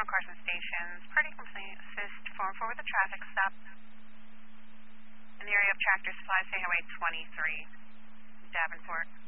Carson Stations. Pretty complete. Assist 414 with the traffic stop. In the area of Tractor Supply, say Highway 23, Davenport.